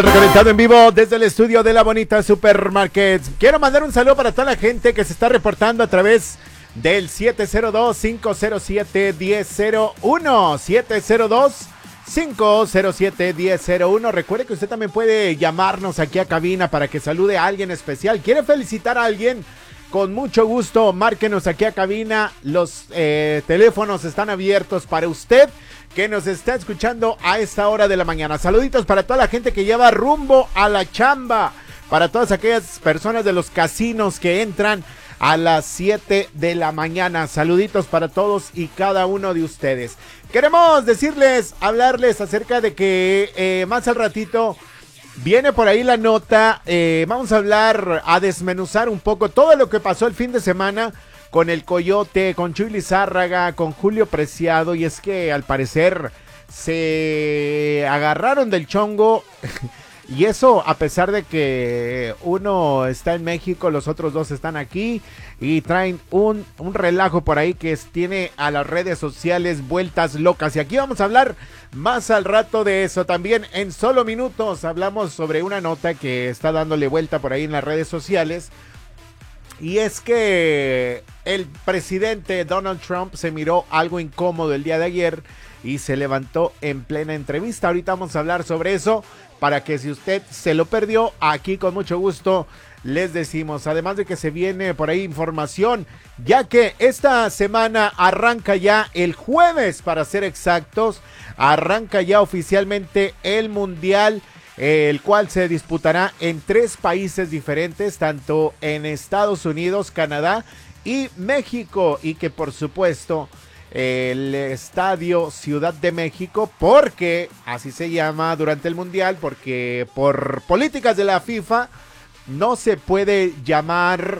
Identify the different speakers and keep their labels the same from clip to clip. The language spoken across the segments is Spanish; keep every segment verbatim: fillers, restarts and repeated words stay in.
Speaker 1: Reconectado en vivo desde el estudio de La Bonita Supermarkets. Quiero mandar un saludo para toda la gente que se está reportando a través del siete cero dos, cinco cero siete, uno cero cero uno. siete cero dos, cinco cero siete, uno cero cero uno. Recuerde que usted también puede llamarnos aquí a cabina para que salude a alguien especial. ¿Quiere felicitar a alguien? Con mucho gusto, márquenos aquí a cabina. Los eh, teléfonos están abiertos para usted que nos está escuchando a esta hora de la mañana. Saluditos para toda la gente que lleva rumbo a la chamba. Para todas aquellas personas de los casinos que entran a las siete de la mañana. Saluditos para todos y cada uno de ustedes. Queremos decirles, hablarles acerca de que eh, más al ratito viene por ahí la nota. Eh, vamos a hablar, a desmenuzar un poco todo lo que pasó el fin de semana con el Coyote, con Chuy Lizárraga, con Julio Preciado. Y es que al parecer se agarraron del chongo. Y eso a pesar de que uno está en México, los otros dos están aquí. Y traen un, un relajo por ahí que es, tiene a las redes sociales vueltas locas. Y aquí vamos a hablar más al rato de eso. También en solo minutos hablamos sobre una nota que está dándole vuelta por ahí en las redes sociales. Y es que el presidente Donald Trump se miró algo incómodo el día de ayer y se levantó en plena entrevista. Ahorita vamos a hablar sobre eso para que si usted se lo perdió, aquí con mucho gusto les decimos. Además de que se viene por ahí información, ya que esta semana arranca ya el jueves, para ser exactos, arranca ya oficialmente el Mundial, el cual se disputará en tres países diferentes, tanto en Estados Unidos, Canadá y México, y que por supuesto el Estadio Ciudad de México, porque así se llama durante el Mundial, porque por políticas de la FIFA no se puede llamar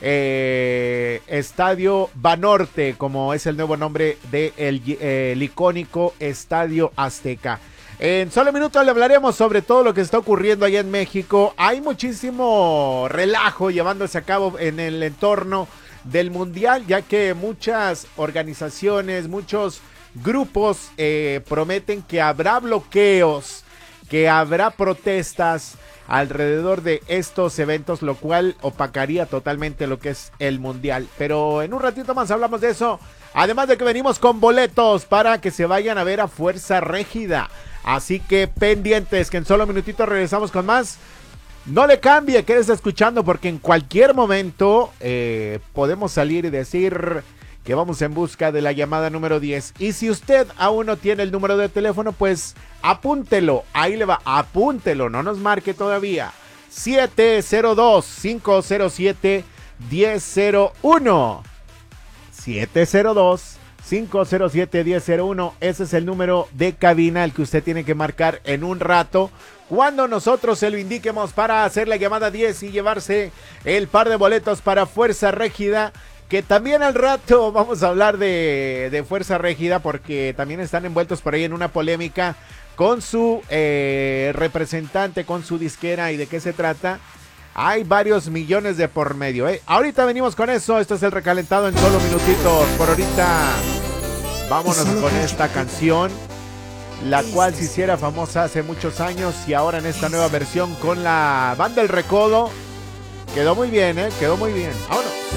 Speaker 1: eh, Estadio Banorte, como es el nuevo nombre del de el icónico Estadio Azteca. En solo minutos le hablaremos sobre todo lo que está ocurriendo allá en México. Hay muchísimo relajo llevándose a cabo en el entorno del Mundial, ya que muchas organizaciones, muchos grupos eh, prometen que habrá bloqueos, que habrá protestas alrededor de estos eventos, lo cual opacaría totalmente lo que es el Mundial. Pero en un ratito más hablamos de eso. Además de que venimos con boletos para que se vayan a ver a Fuerza Régida. Así que pendientes, que en solo minutitos regresamos con más. No le cambie, quédese escuchando, porque en cualquier momento eh, podemos salir y decir que vamos en busca de la llamada número diez. Y si usted aún no tiene el número de teléfono, pues apúntelo. Ahí le va, apúntelo, no nos marque todavía. siete cero dos, cinco cero siete, uno cero cero uno. siete cero dos, cinco cero siete, uno cero cero uno. Ese es el número de cabina, el que usted tiene que marcar en un rato, cuando nosotros se lo indiquemos, para hacer la llamada diez y llevarse el par de boletos para Fuerza Régida. Que también al rato vamos a hablar de, de Fuerza Régida, porque también están envueltos por ahí en una polémica con su eh, representante, con su disquera. ¿Y de qué se trata? Hay varios millones de por medio, ¿eh? Ahorita venimos con eso. Esto es el recalentado en solo minutitos. Por ahorita vámonos con esta canción, la cual se hiciera famosa hace muchos años y ahora en esta nueva versión con la banda El Recodo. Quedó muy bien, ¿eh? Quedó muy bien. Vámonos.